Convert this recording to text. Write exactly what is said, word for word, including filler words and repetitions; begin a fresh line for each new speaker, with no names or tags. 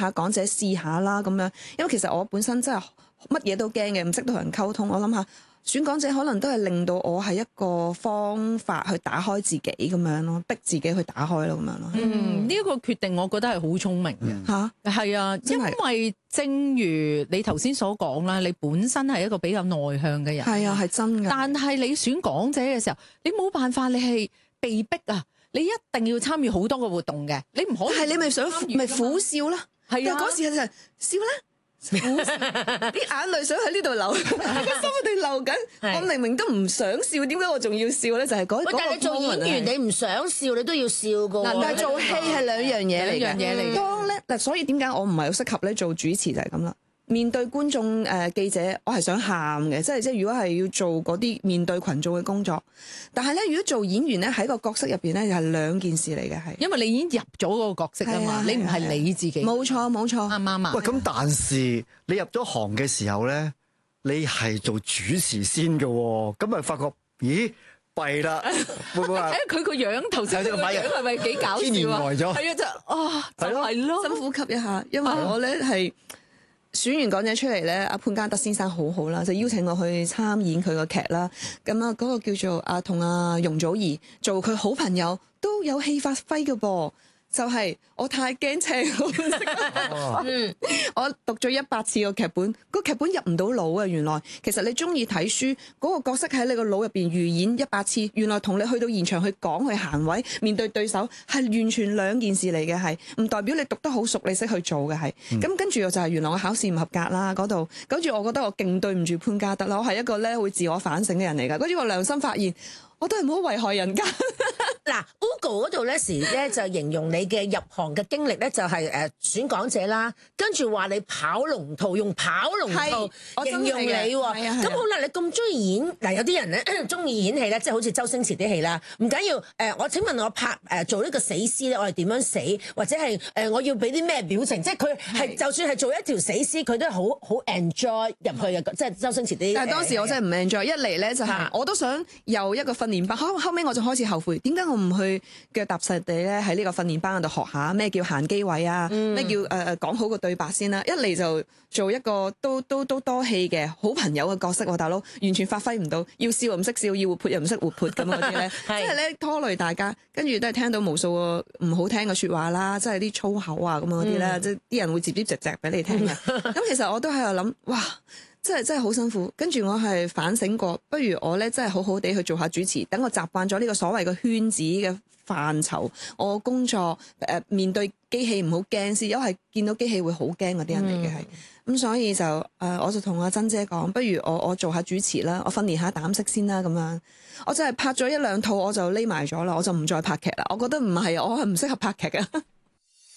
下港姐試下啦咁樣。因為其實我本身真係乜嘢都驚嘅，唔識同人溝通。我諗下選港姐可能都係令到我係一個方法去打開自己咁樣咯，逼自己去打開咯咁樣咯。
嗯，呢、這個決定我覺得係好聰明嘅
嚇，
係、嗯、啊，因為正如你頭先所講啦，你本身係一個比較內向嘅人，
係啊，係真嘅。
但係你選港姐嘅時候，你冇辦法，你係被逼啊，你一定要參與好多個活動嘅，你唔可以。
係你咪想咪苦笑啦？
係啊，
嗰時就係笑啦。啲眼淚想喺呢度流，個心喺度流緊。我明明都唔想笑，點解我仲要笑咧？就係嗰嗰個。
但係你做演員，你唔想笑，你都要笑噶。
嗱，但係做戲係兩樣嘢嚟嘅。
兩樣嘢嚟嘅。
當咧嗱，所以點解我唔係好適合咧做主持就係咁啦。面對觀眾誒、呃、記者，我係想喊嘅，即係即係如果係要做嗰啲面對群眾嘅工作，但係咧如果做演員咧喺個角色入邊咧又係兩件事嚟嘅，係因
為你已經入咗嗰個角色啊嘛，你唔係你自己。冇
錯冇錯，
啱啱啊？
喂，咁但是你入咗行嘅時候咧，你係做主持先嘅喎，咁咪發覺咦弊啦，會唔會話？
佢個樣頭先個樣係咪幾搞笑啊？
天然呆咗，
係啊，就啊，就係咯，
深呼吸一下，因為我咧係。選完港姐出嚟咧，阿潘嘉德先生好好啦，就邀請我去參演佢個劇啦。咁啊，嗰個叫做啊，同阿容祖兒做佢好朋友，都有戲發揮嘅噃。就係、是、我太驚青我唔識。嗯，我讀咗一百次個劇本，個劇本入唔到腦啊！原來其實你中意睇書，嗰、那個角色喺你個腦入邊預演一百次，原來同你去到現場去講去行位面對對手係完全兩件事嚟嘅，係唔代表你讀得好熟，你識去做嘅係。咁、嗯、跟住就係原來我考試唔合格啦嗰度，跟住我覺得我勁對唔住潘嘉德啦，我係一個咧會自我反省嘅人嚟㗎，跟住我良心發現。我都係唔好危害人家。
嗱，Google 嗰度咧時咧就形容你嘅入行嘅經歷咧就係誒選港姐啦，跟住話你跑龍套，用跑龍套形容你喎。咁好啦，你咁中意演嗱，有啲人咧中意演戲咧，即係好似周星馳啲戲啦，唔緊要誒。我請問我拍誒做呢個死屍咧，我係點樣死，或者係誒我要俾啲咩表情？即係佢係就算係做一條死屍，佢都係好好 enjoy 入去嘅，即係周星馳啲。
但係當時我真係唔 enjoy，一嚟咧就係我都想有一個訓練班，後後尾我就開始後悔，點解我唔去腳踏實地咧喺呢個訓練班嗰度學下咩叫行機位啊，咩、嗯、叫誒誒講好個對白先啦。一嚟就做一個都都都多戲嘅好朋友嘅角色，我大佬完全發揮唔到，要笑又唔識笑，要活潑又唔識活潑咁嗰啲咧，即係咧拖累大家，跟住都係聽到無數個唔好聽嘅説話啦，即係啲粗口啊咁嗰啲咧，即係啲人會接接直直俾你聽嘅。咁其實我都喺度諗，哇！真係真係好辛苦，跟住我係反省過，不如我咧真係好好地去做下主持，等我習慣咗呢個所謂嘅圈子嘅範疇，我工作誒、呃、面對機器唔好驚先，因為見到機器會好驚嗰啲人嚟嘅係，咁、嗯、所以就誒、呃、我就同阿珍姐講，不如我我做下主持啦，我訓練下膽識先啦咁樣，我真係拍咗一兩套我就匿埋咗啦，我就唔再拍劇啦，我覺得唔係，我係唔適合拍劇嘅。